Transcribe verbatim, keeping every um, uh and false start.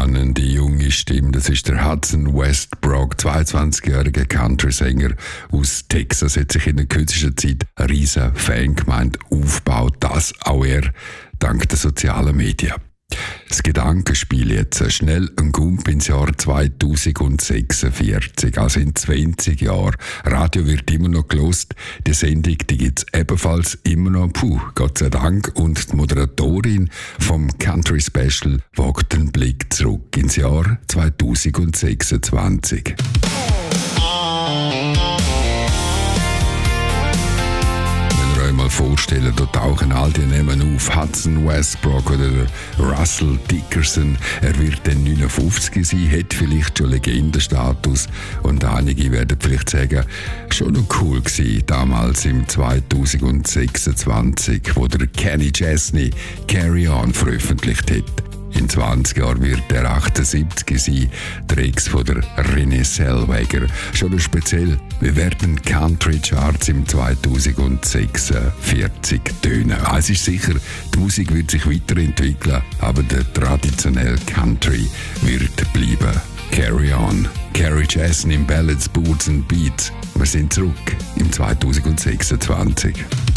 spannende junge Stimme. Das ist der Hudson Westbrook, zweiundzwanzigjähriger Country-Sänger aus Texas. Hat sich in der kürzesten Zeit eine riesige Fangemeinde aufgebaut. Das auch er dank der sozialen Medien. Das Gedankenspiel jetzt. Schnell ein Gump ins Jahr zweitausendsechsundvierzig, also in zwanzig Jahren. Radio wird immer noch gelost. Die Sendung, die gibt's ebenfalls immer noch. Puh, Gott sei Dank. Und die Moderatorin vom Country Special wagt den Blick zurück ins Jahr zweitausendsechsundzwanzig. Mal vorstellen, da tauchen all die Namen auf. Hudson Westbrook oder Russell Dickerson. Er wird dann neunundfünfzig sein, hat vielleicht schon Legendenstatus und einige werden vielleicht sagen, schon noch cool gewesen, damals im zweitausendsechsundzwanzig, wo der Kenny Chesney Carry On veröffentlicht hat. In zwanzig Jahren wird er achtundsiebzig sein, der Ex von der Renée Zellweger. Schon noch speziell, wie werden Country Charts im zweitausendsechsundvierzig tönen? Es ist sicher, die Musik wird sich weiterentwickeln, aber der traditionelle Country wird bleiben. Carry On. Carrie Chesney in Ballads, Boots and Beats. Wir sind zurück im zweitausendsechsundzwanzig.